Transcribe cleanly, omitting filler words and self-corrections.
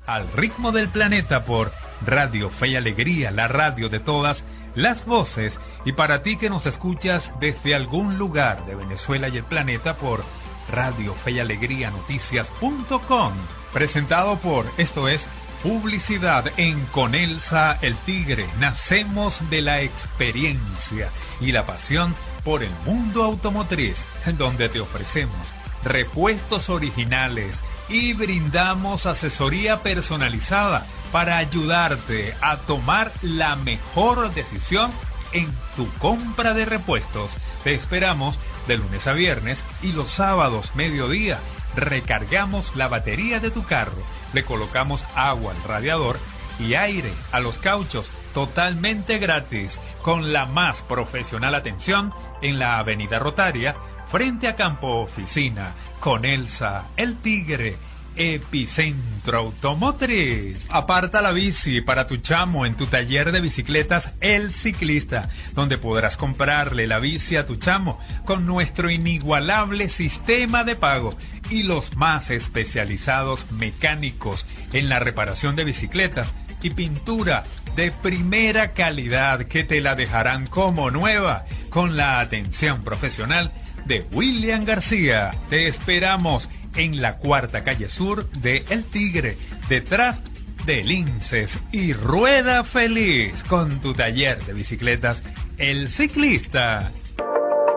al ritmo del planeta por Radio Fe y Alegría, la radio de todas las voces. Y para ti que nos escuchas desde algún lugar de Venezuela y el planeta por Radio Fe y Alegría Noticias.com. Presentado por, esto es, publicidad en Conelsa El Tigre. Nacemos de la experiencia y la pasión por el mundo automotriz, en donde te ofrecemos repuestos originales y brindamos asesoría personalizada para ayudarte a tomar la mejor decisión en tu compra de repuestos. Te esperamos de lunes a viernes y los sábados mediodía. Recargamos la batería de tu carro, le colocamos agua al radiador y aire a los cauchos totalmente gratis, con la más profesional atención en la Avenida Rotaria, frente a Campo Oficina. Conelsa El Tigre, epicentro automotriz. Aparta la bici para tu chamo en tu taller de bicicletas El Ciclista, donde podrás comprarle la bici a tu chamo con nuestro inigualable sistema de pago y los más especializados mecánicos en la reparación de bicicletas y pintura de primera calidad que te la dejarán como nueva, con la atención profesional de William García. Te esperamos en la cuarta calle sur de El Tigre, detrás de Linces, y rueda feliz con tu taller de bicicletas El Ciclista.